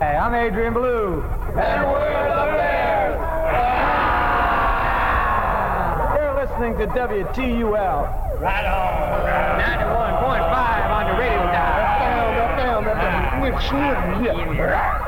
Hey, I'm Adrian Ballou. And we're the Bears. You're listening to WTUL. Right on. 91.5 on your radio dial. Which